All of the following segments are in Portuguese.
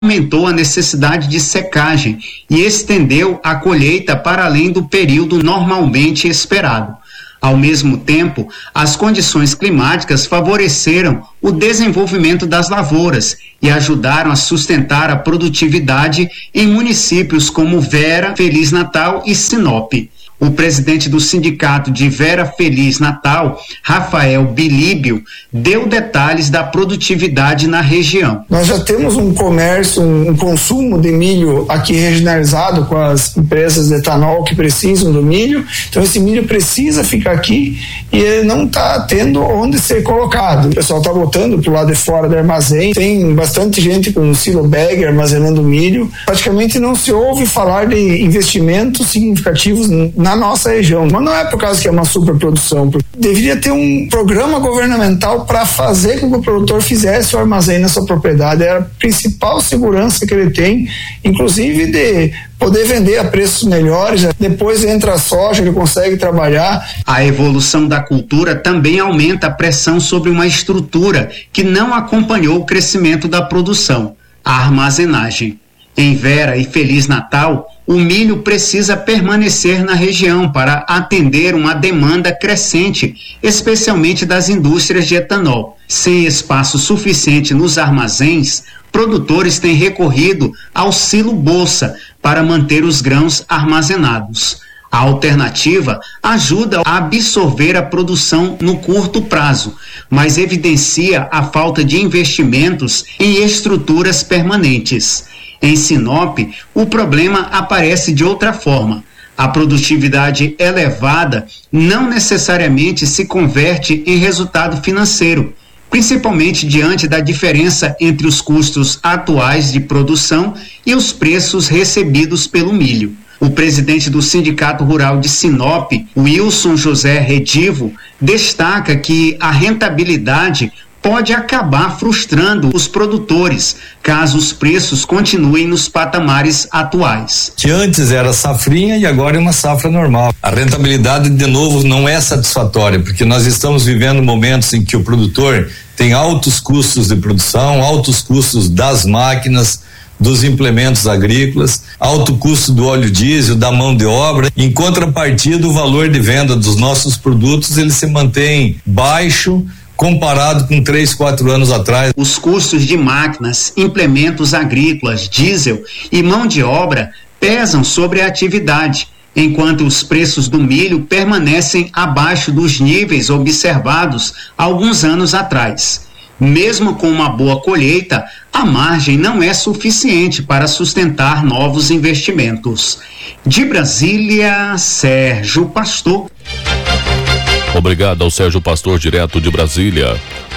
aumentou a necessidade de secagem e estendeu a colheita para além do período normalmente esperado. Ao mesmo tempo, as condições climáticas favoreceram o desenvolvimento das lavouras e ajudaram a sustentar a produtividade em municípios como Vera, Feliz Natal e Sinop. O presidente do Sindicato de Vera Feliz Natal, Rafael Bilíbio, deu detalhes da produtividade na região. Nós já temos um comércio, um consumo de milho aqui regionalizado com as empresas de etanol que precisam do milho, então esse milho precisa ficar aqui e ele não está tendo onde ser colocado. O pessoal está botando para o lado de fora do armazém, tem bastante gente com silo bag armazenando milho, praticamente não se ouve falar de investimentos significativos na nossa região, mas não é por causa que é uma superprodução. Deveria ter um programa governamental para fazer com que o produtor fizesse o armazém na sua propriedade. É a principal segurança que ele tem, inclusive de poder vender a preços melhores. Depois entra a soja, ele consegue trabalhar. A evolução da cultura também aumenta a pressão sobre uma estrutura que não acompanhou o crescimento da produção, a armazenagem. Em Vera e Feliz Natal, o milho precisa permanecer na região para atender uma demanda crescente, especialmente das indústrias de etanol. Sem espaço suficiente nos armazéns, produtores têm recorrido ao silo bolsa para manter os grãos armazenados. A alternativa ajuda a absorver a produção no curto prazo, mas evidencia a falta de investimentos em estruturas permanentes. Em Sinop, o problema aparece de outra forma. A produtividade elevada não necessariamente se converte em resultado financeiro, principalmente diante da diferença entre os custos atuais de produção e os preços recebidos pelo milho. O presidente do Sindicato Rural de Sinop, Wilson José Redivo, destaca que a rentabilidade pode acabar frustrando os produtores, caso os preços continuem nos patamares atuais. Que antes era safrinha e agora é uma safra normal. A rentabilidade, de novo, não é satisfatória, porque nós estamos vivendo momentos em que o produtor tem altos custos de produção, altos custos das máquinas, dos implementos agrícolas, alto custo do óleo diesel, da mão de obra. Em contrapartida, o valor de venda dos nossos produtos, ele se mantém baixo, comparado com 3-4 anos atrás. Os custos de máquinas, implementos agrícolas, diesel e mão de obra pesam sobre a atividade, enquanto os preços do milho permanecem abaixo dos níveis observados alguns anos atrás. Mesmo com uma boa colheita, a margem não é suficiente para sustentar novos investimentos. De Brasília, Sérgio Pastor. Obrigado ao Sérgio Pastor, direto de Brasília.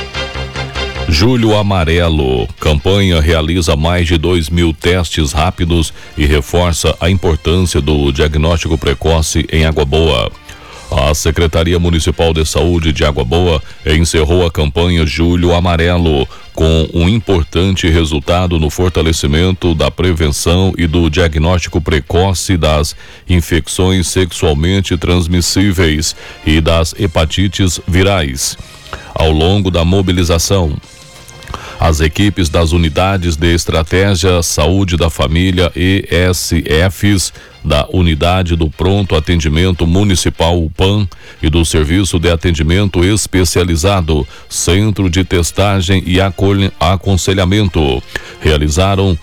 Julho Amarelo. Campanha realiza mais de 2.000 testes rápidos e reforça a importância do diagnóstico precoce em Água Boa. A Secretaria Municipal de Saúde de Água Boa encerrou a campanha Julho Amarelo, com um importante resultado no fortalecimento da prevenção e do diagnóstico precoce das infecções sexualmente transmissíveis e das hepatites virais. Ao longo da mobilização, as equipes das Unidades de Estratégia Saúde da Família ESFs, da Unidade do Pronto Atendimento Municipal UPAM e do Serviço de Atendimento Especializado, Centro de Testagem e Aconselhamento, realizaram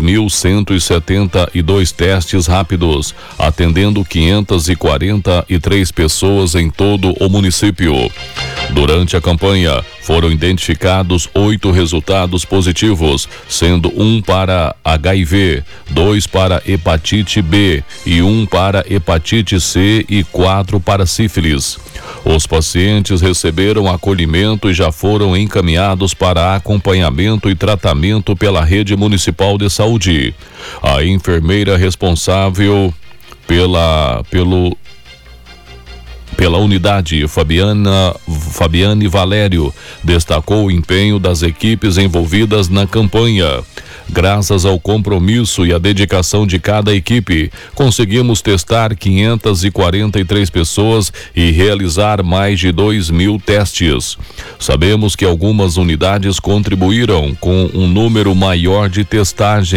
2.172 testes rápidos, atendendo 543 pessoas em todo o município. Durante a campanha, foram identificados 8 resultados positivos, sendo 1 para HIV, 2 para hepatite B e 1 para hepatite C e 4 para sífilis. Os pacientes receberam acolhimento e já foram encaminhados para acompanhamento e tratamento pela Rede Municipal de Saúde. A enfermeira responsável pela unidade, Fabiane Valério, destacou o empenho das equipes envolvidas na campanha. Graças ao compromisso e à dedicação de cada equipe, conseguimos testar 543 pessoas e realizar mais de 2.000 testes. Sabemos que algumas unidades contribuíram com um número maior de testagens